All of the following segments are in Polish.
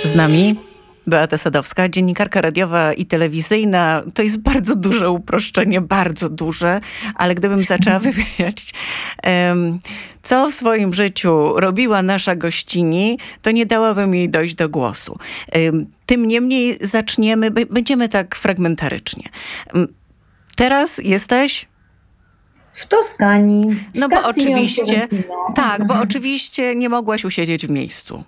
Z nami Beata Sadowska, dziennikarka radiowa i telewizyjna. To jest bardzo duże uproszczenie, bardzo duże, ale gdybym zaczęła wymieniać, co w swoim życiu robiła nasza gościni, to nie dałabym jej dojść do głosu. Tym niemniej zaczniemy, będziemy tak fragmentarycznie. Teraz jesteś... W Toskanii. No bo oczywiście, tak, bo oczywiście nie mogłaś usiedzieć w miejscu.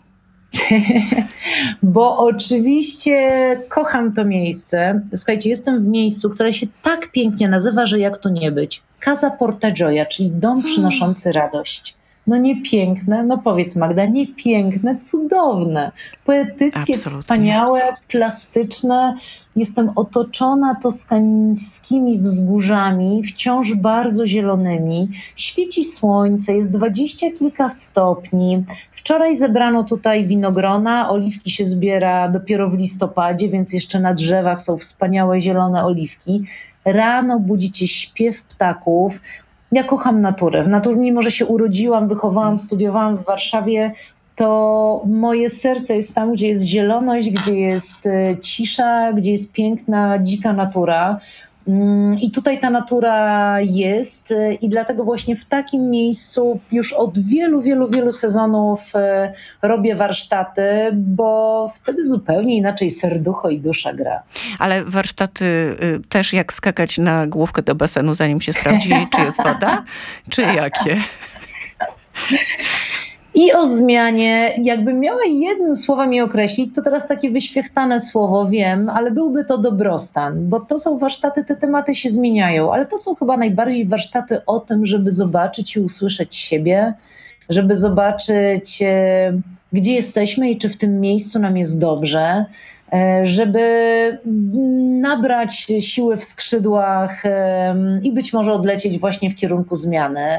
Bo oczywiście kocham to miejsce. Słuchajcie, jestem w miejscu, które się tak pięknie nazywa, że jak tu nie być. Casa Porta Gioia, czyli dom przynoszący radość. No nie piękne, no powiedz Magda, nie piękne, cudowne, poetyckie, absolutnie. Wspaniałe, plastyczne. Jestem otoczona toskańskimi wzgórzami, wciąż bardzo zielonymi. Świeci słońce, jest 20 kilka stopni. Wczoraj zebrano tutaj winogrona, oliwki się zbiera dopiero w listopadzie, więc jeszcze na drzewach są wspaniałe zielone oliwki. Rano budzi cię śpiew ptaków. Ja kocham naturę. Mimo że się urodziłam, wychowałam, studiowałam w Warszawie, to moje serce jest tam, gdzie jest zieloność, gdzie jest cisza, gdzie jest piękna, dzika natura. I tutaj ta natura jest i dlatego właśnie w takim miejscu już od wielu sezonów robię warsztaty, bo wtedy zupełnie inaczej serducho i dusza gra. Ale warsztaty też jak skakać na główkę do basenu, zanim się sprawdzi, czy jest woda, czy jakie? I o zmianie, jakbym miała jednym słowem je określić, to teraz takie wyświechtane słowo, wiem, ale byłby to dobrostan, bo to są warsztaty, te tematy się zmieniają, ale to są chyba najbardziej warsztaty o tym, żeby zobaczyć i usłyszeć siebie, żeby zobaczyć, gdzie jesteśmy i czy w tym miejscu nam jest dobrze, żeby nabrać siły w skrzydłach i być może odlecieć właśnie w kierunku zmiany,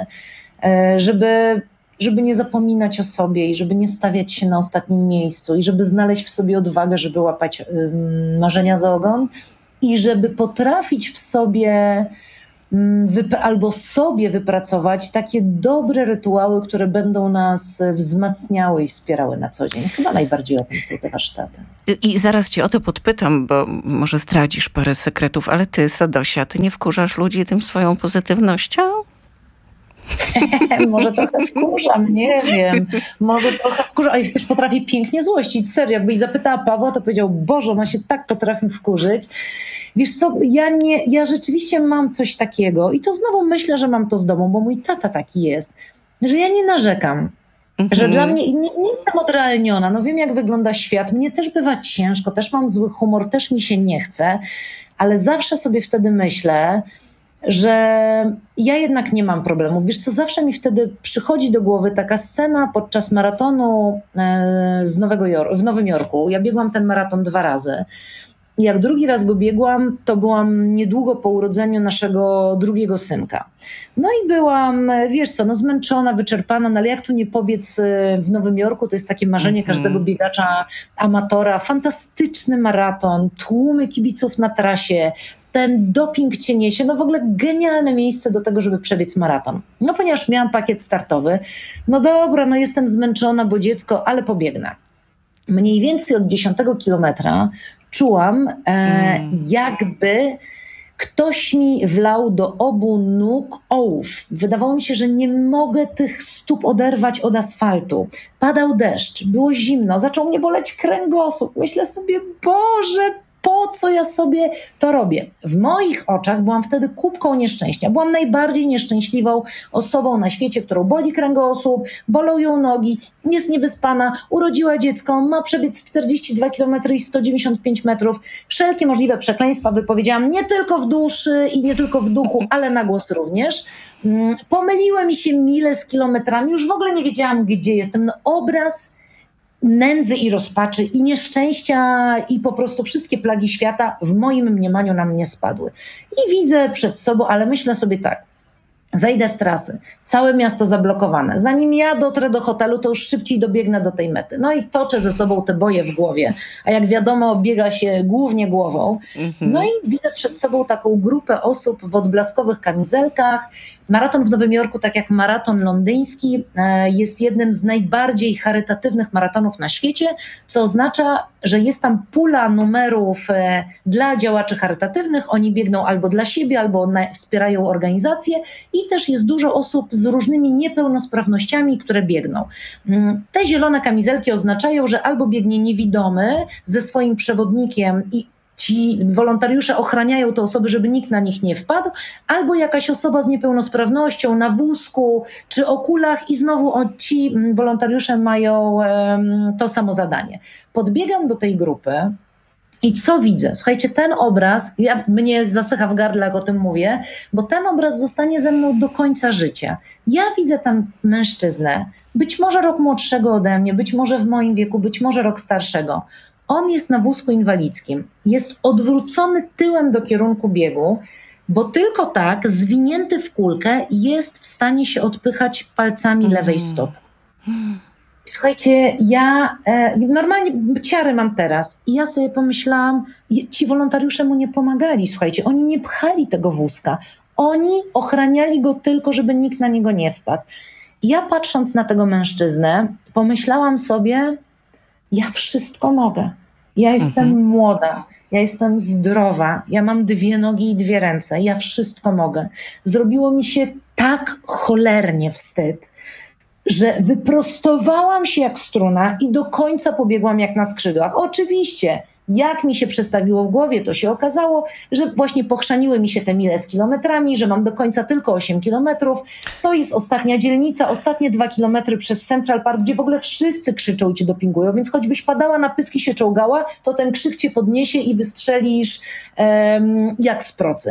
żeby nie zapominać o sobie i żeby nie stawiać się na ostatnim miejscu i żeby znaleźć w sobie odwagę, żeby łapać marzenia za ogon i żeby potrafić w sobie albo sobie wypracować takie dobre rytuały, które będą nas wzmacniały i wspierały na co dzień. Chyba najbardziej o tym są te warsztaty. I zaraz cię o to podpytam, bo może zdradzisz parę sekretów, ale ty, Sadosia, ty nie wkurzasz ludzi tym swoją pozytywnością? Może trochę wkurzam, nie wiem. Może trochę wkurzam, ale też potrafi pięknie złościć. Serio, jakbyś zapytała Pawła, to powiedział, Boże, ona się tak potrafi wkurzyć. Wiesz co, ja rzeczywiście mam coś takiego i to znowu myślę, że mam to z domu, bo mój tata taki jest, że ja nie narzekam. Że dla mnie nie jestem odrealniona. No wiem, jak wygląda świat. Mnie też bywa ciężko, też mam zły humor, też mi się nie chce, ale zawsze sobie wtedy myślę, że ja jednak nie mam problemu. Wiesz co, zawsze mi wtedy przychodzi do głowy taka scena podczas maratonu w Nowym Jorku. Ja biegłam ten maraton 2 razy. I jak drugi raz go biegłam, to byłam niedługo po urodzeniu naszego drugiego synka. No i byłam, wiesz co, zmęczona, wyczerpana, no ale jak tu nie pobiec w Nowym Jorku, to jest takie marzenie każdego biegacza, amatora. Fantastyczny maraton, tłumy kibiców na trasie, ten doping cię niesie, w ogóle genialne miejsce do tego, żeby przebiec maraton. No ponieważ miałam pakiet startowy, no dobra, jestem zmęczona, bo dziecko, ale pobiegnę. Mniej więcej od 10 kilometra czułam, jakby ktoś mi wlał do obu nóg ołów. Wydawało mi się, że nie mogę tych stóp oderwać od asfaltu. Padał deszcz, było zimno, zaczął mnie boleć kręgosłup. Myślę sobie, Boże, po co ja sobie to robię? W moich oczach byłam wtedy kubką nieszczęścia. Byłam najbardziej nieszczęśliwą osobą na świecie, którą boli kręgosłup, bolą ją nogi, jest niewyspana, urodziła dziecko, ma przebiec 42 km i 195 metrów. Wszelkie możliwe przekleństwa wypowiedziałam nie tylko w duszy i nie tylko w duchu, ale na głos również. Pomyliły mi się mile z kilometrami, już w ogóle nie wiedziałam, gdzie jestem. Obraz nędzy i rozpaczy i nieszczęścia i po prostu wszystkie plagi świata w moim mniemaniu na mnie spadły. I widzę przed sobą, ale myślę sobie tak, zejdę z trasy, całe miasto zablokowane. Zanim ja dotrę do hotelu, to już szybciej dobiegnę do tej mety. No i toczę ze sobą te boje w głowie, a jak wiadomo, biega się głównie głową. No i widzę przed sobą taką grupę osób w odblaskowych kamizelkach, Maraton w Nowym Jorku, tak jak maraton londyński, jest jednym z najbardziej charytatywnych maratonów na świecie, co oznacza, że jest tam pula numerów dla działaczy charytatywnych. Oni biegną albo dla siebie, albo wspierają organizacje i też jest dużo osób z różnymi niepełnosprawnościami, które biegną. Te zielone kamizelki oznaczają, że albo biegnie niewidomy ze swoim przewodnikiem i ci wolontariusze ochraniają te osoby, żeby nikt na nich nie wpadł, albo jakaś osoba z niepełnosprawnością na wózku czy okulach i znowu ci wolontariusze mają to samo zadanie. Podbiegam do tej grupy i co widzę? Słuchajcie, ten obraz, mnie zasycha w gardle, jak o tym mówię, bo ten obraz zostanie ze mną do końca życia. Ja widzę tam mężczyznę, być może rok młodszego ode mnie, być może w moim wieku, być może rok starszego. On jest na wózku inwalidzkim, jest odwrócony tyłem do kierunku biegu, bo tylko tak, zwinięty w kulkę, jest w stanie się odpychać palcami lewej stopy. Słuchajcie, ja normalnie ciary mam teraz i ja sobie pomyślałam, ci wolontariusze mu nie pomagali, słuchajcie, oni nie pchali tego wózka, oni ochraniali go tylko, żeby nikt na niego nie wpadł. I ja patrząc na tego mężczyznę, pomyślałam sobie, ja wszystko mogę. Ja jestem młoda, ja jestem zdrowa, ja mam 2 nogi i 2 ręce, ja wszystko mogę. Zrobiło mi się tak cholernie wstyd, że wyprostowałam się jak struna i do końca pobiegłam jak na skrzydłach. Oczywiście, jak mi się przestawiło w głowie, to się okazało, że właśnie pochrzaniły mi się te mile z kilometrami, że mam do końca tylko 8 kilometrów. To jest ostatnia dzielnica, ostatnie 2 kilometry przez Central Park, gdzie w ogóle wszyscy krzyczą i cię dopingują, więc choćbyś padała na pyski, się czołgała, to ten krzyk cię podniesie i wystrzelisz jak z procy.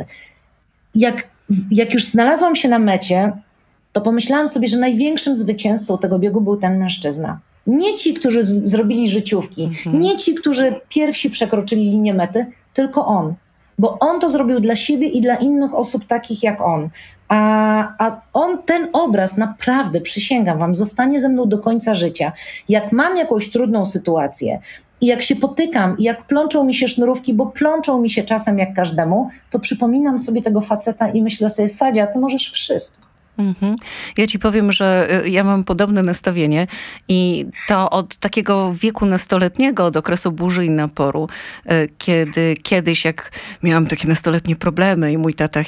Jak już znalazłam się na mecie, to pomyślałam sobie, że największym zwycięzcą tego biegu był ten mężczyzna. Nie ci, którzy zrobili życiówki, nie ci, którzy pierwsi przekroczyli linię mety, tylko on. Bo on to zrobił dla siebie i dla innych osób takich jak on. A on, ten obraz, naprawdę, przysięgam wam, zostanie ze mną do końca życia. Jak mam jakąś trudną sytuację i jak się potykam i jak plączą mi się sznurówki, bo plączą mi się czasem jak każdemu, to przypominam sobie tego faceta i myślę sobie, Sadzia, ty możesz wszystko. Ja ci powiem, że ja mam podobne nastawienie i to od takiego wieku nastoletniego, od okresu burzy i naporu, kiedy kiedyś jak miałam takie nastoletnie problemy i mój tata